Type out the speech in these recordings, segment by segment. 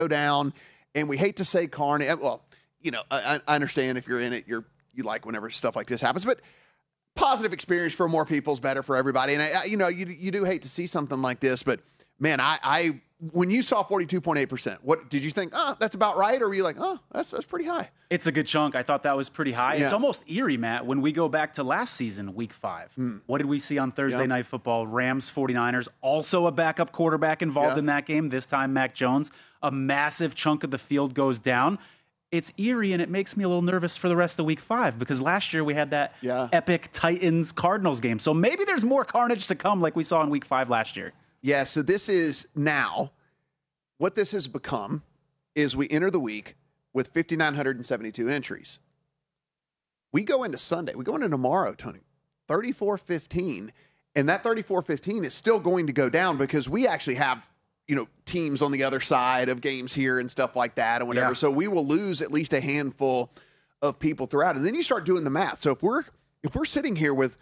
go down, and we hate to say carnage. Well, I understand if you're in it, you like whenever stuff like this happens, but positive experience for more people is better for everybody. And you do hate to see something like this, but man, I when you saw 42.8%, what did you think? Oh, that's about right, or were you like, oh, that's pretty high? It's a good chunk. I thought that was pretty high. Yeah. It's almost eerie, Matt, when we go back to last season, week 5. What did we see on Thursday Night Football? Rams 49ers, also a backup quarterback involved in that game, this time Mac Jones. A massive chunk of the field goes down. It's eerie, and it makes me a little nervous for the rest of week 5 because last year we had that epic Titans-Cardinals game. So maybe there's more carnage to come like we saw in week 5 last year. Yeah, so this is now, what this has become is we enter the week with 5,972 entries. We go into Sunday. We go into tomorrow, Tony, 34-15. And that 34-15 is still going to go down because we actually have, teams on the other side of games here and stuff like that and whatever. Yeah. So we will lose at least a handful of people throughout. And then you start doing the math. So if we're sitting here with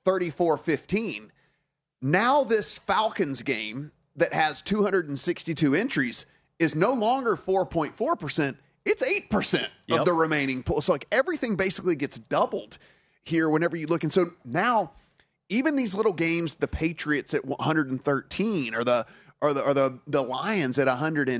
34-15, now this Falcons game that has 262 entries is no longer 4.4%. It's 8% of the remaining pool. So everything basically gets doubled here whenever you look. And so now even these little games, the Patriots at 113 or the Lions at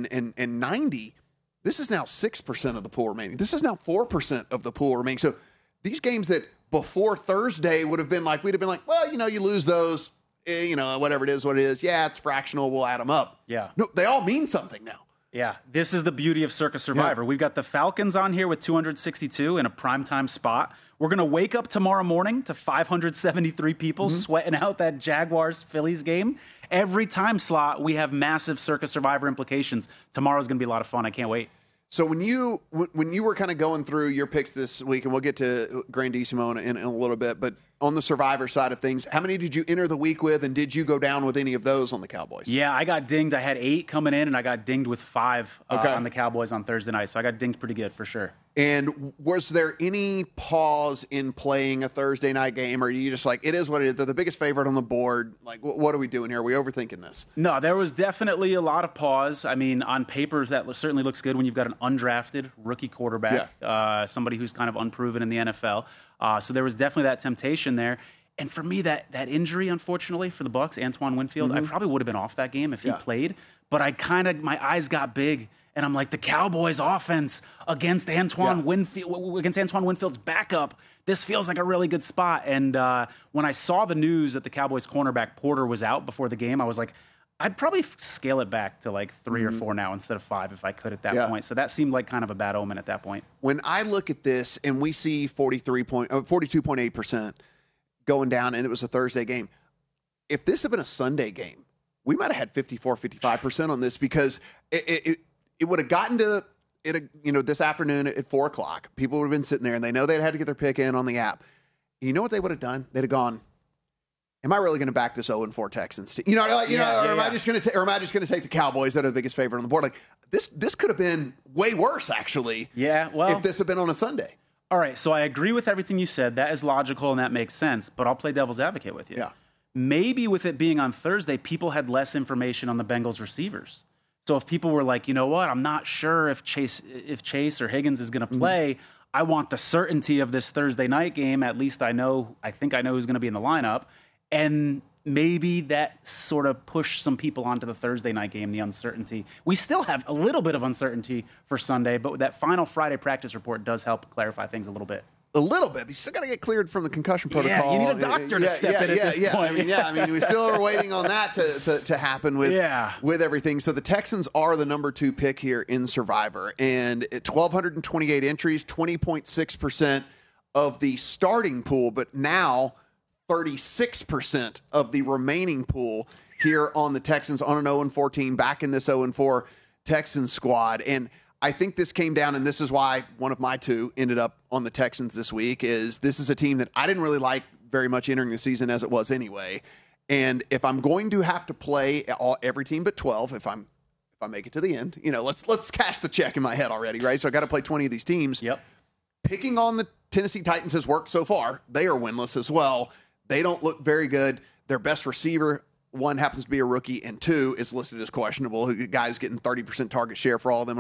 190, this is now 6% of the pool remaining. This is now 4% of the pool remaining. So these games that before Thursday we'd have been like, well, you lose those, whatever it is, what it is. Yeah, it's fractional. We'll add them up. Yeah. No, they all mean something now. Yeah, this is the beauty of Circa Survivor. Yeah. We've got the Falcons on here with 262 in a primetime spot. We're going to wake up tomorrow morning to 573 people sweating out that Jaguars-Phillies game. Every time slot, we have massive Circa Survivor implications. Tomorrow's going to be a lot of fun. I can't wait. So when you were kind of going through your picks this week, and we'll get to Grandissimo in a little bit, but on the Survivor side of things, how many did you enter the week with, and did you go down with any of those on the Cowboys? Yeah, I got dinged. I had 8 coming in, and I got dinged with 5 on the Cowboys on Thursday night. So I got dinged pretty good for sure. And was there any pause in playing a Thursday night game, or are you just like, it is what it is? They're the biggest favorite on the board. Like, what are we doing here? Are we overthinking this? No, there was definitely a lot of pause. I mean, on paper, that certainly looks good when you've got an undrafted rookie quarterback, somebody who's kind of unproven in the NFL. So there was definitely that temptation there. And for me, that injury, unfortunately, for the Bucs, Antoine Winfield, I probably would have been off that game if he played. But my eyes got big. And I'm like, the Cowboys offense against Antoine Winfield's backup, this feels like a really good spot. And when I saw the news that the Cowboys cornerback Porter was out before the game, I was like, I'd probably scale it back to like 3 or 4 now instead of 5 if I could at that point. So that seemed like kind of a bad omen at that point. When I look at this and we see 42.8% going down, and it was a Thursday game, if this had been a Sunday game, we might have had 55% on this because it would have gotten to it, this afternoon at 4 o'clock. People would have been sitting there, and they know they'd had to get their pick in on the app. You know what they would have done? They'd have gone, am I really going to back this 0-4 Texans team? Or am I just going to take the Cowboys that are the biggest favorite on the board? Like this could have been way worse, actually. Yeah, well, if this had been on a Sunday. All right, so I agree with everything you said. That is logical and that makes sense. But I'll play devil's advocate with you. Yeah. Maybe with it being on Thursday, people had less information on the Bengals receivers. So if people were like, you know what, I'm not sure if Chase or Higgins is going to play. I want the certainty of this Thursday night game. At least I think I know who's going to be in the lineup. And maybe that sort of pushed some people onto the Thursday night game, the uncertainty. We still have a little bit of uncertainty for Sunday, but that final Friday practice report does help clarify things a little bit. A little bit. He's still got to get cleared from the concussion protocol. Yeah, you need a doctor to step in at this point. I mean, we still are waiting on that to happen with everything. So the Texans are the number 2 pick here in Survivor, and at 1,228 entries, 20.6% of the starting pool, but now 36% of the remaining pool here on the Texans on an 0-14, back in this 0-4 Texans squad. And I think this came down, and this is why one of my 2 ended up on the Texans this week, is this is a team that I didn't really like very much entering the season as it was anyway. And if I'm going to have to play every team but 12, if I make it to the end, let's cash the check in my head already, right? So I got to play 20 of these teams. Yep. Picking on the Tennessee Titans has worked so far. They are winless as well. They don't look very good. Their best receiver one happens to be a rookie, and two is listed as questionable. The guy's getting 30% target share for all of them.